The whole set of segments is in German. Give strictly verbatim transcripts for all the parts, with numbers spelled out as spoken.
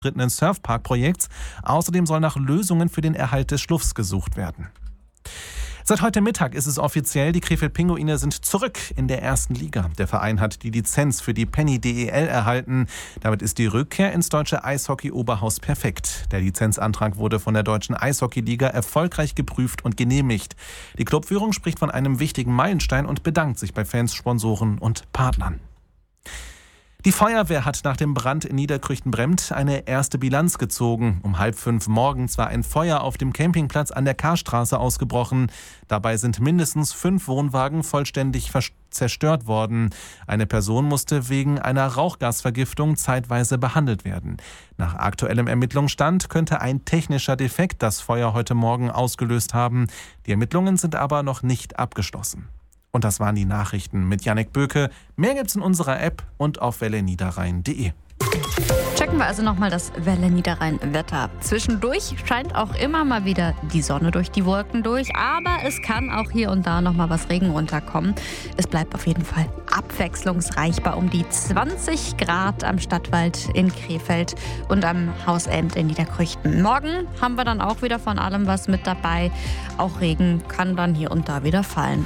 Surfpark-Projekts. Außerdem soll nach Lösungen für den Erhalt des Schluffs gesucht werden. Seit heute Mittag ist es offiziell, die Krefeld-Pinguine sind zurück in der ersten Liga. Der Verein hat die Lizenz für die Penny D E L erhalten. Damit ist die Rückkehr ins deutsche Eishockey-Oberhaus perfekt. Der Lizenzantrag wurde von der deutschen Eishockey-Liga erfolgreich geprüft und genehmigt. Die Clubführung spricht von einem wichtigen Meilenstein und bedankt sich bei Fans, Sponsoren und Partnern. Die Feuerwehr hat nach dem Brand in Niederkrüchten-Bremt eine erste Bilanz gezogen. Um halb fünf morgens war ein Feuer auf dem Campingplatz an der Karstraße ausgebrochen. Dabei sind mindestens fünf Wohnwagen vollständig zerstört worden. Eine Person musste wegen einer Rauchgasvergiftung zeitweise behandelt werden. Nach aktuellem Ermittlungsstand könnte ein technischer Defekt das Feuer heute Morgen ausgelöst haben. Die Ermittlungen sind aber noch nicht abgeschlossen. Und das waren die Nachrichten mit Jannik Böke. Mehr gibt's in unserer App und auf welle niederrhein punkt de. Checken wir also nochmal das Welle Niederrhein-Wetter ab. Zwischendurch scheint auch immer mal wieder die Sonne durch die Wolken durch, aber es kann auch hier und da nochmal was Regen runterkommen. Es bleibt auf jeden Fall abwechslungsreich bei um die zwanzig Grad am Stadtwald in Krefeld und am Hausend in Niederkrüchten. Morgen haben wir dann auch wieder von allem was mit dabei. Auch Regen kann dann hier und da wieder fallen.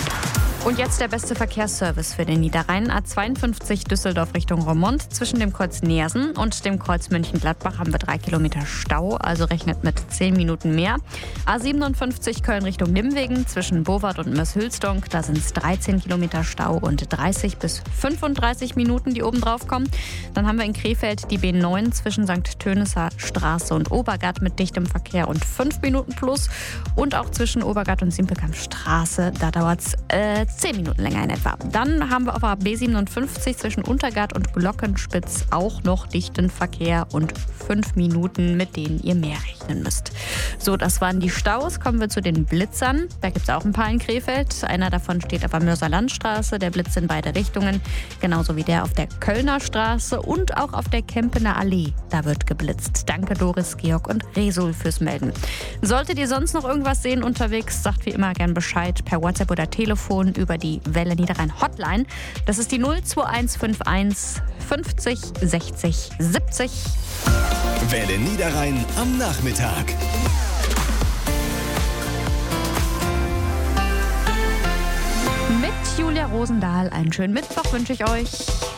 Und jetzt der beste Verkehrsservice für den Niederrhein. A zweiundfünfzig Düsseldorf Richtung Roermond. Zwischen dem Kreuz Neersen und dem Kreuz München-Gladbach haben wir drei Kilometer Stau, also rechnet mit zehn Minuten mehr. A siebenundfünfzig Köln Richtung Nimwegen zwischen Bovard und Mörs-Hülsdonk. Da sind es dreizehn Kilometer Stau und dreißig bis fünfunddreißig Minuten, die oben drauf kommen. Dann haben wir in Krefeld die B neun zwischen Sankt Tönisser Straße und Obergart mit dichtem Verkehr und fünf Minuten plus. Und auch zwischen Obergart und Simpelkamp Straße, da dauert es äh, zehn Minuten länger in etwa. Dann haben wir auf der B siebenundfünfzig zwischen Untergart und Glockenspitz auch noch dichten Verkehr und fünf Minuten, mit denen ihr mehr rechnen müsst. So, das waren die Staus. Kommen wir zu den Blitzern. Da gibt es auch ein paar in Krefeld. Einer davon steht auf der Mörser Landstraße. Der Blitz in beide Richtungen. Genauso wie der auf der Kölner Straße und auch auf der Kempener Allee. Da wird geblitzt. Danke Doris, Georg und Resul fürs Melden. Solltet ihr sonst noch irgendwas sehen unterwegs, sagt wie immer gern Bescheid per WhatsApp oder Telefon über die Welle Niederrhein Hotline. Das ist die null zwei eins fünf eins fünfzig sechzig siebzig. Welle Niederrhein am Nachmittag. Mit Julia Rosendahl einen schönen Mittwoch wünsche ich euch.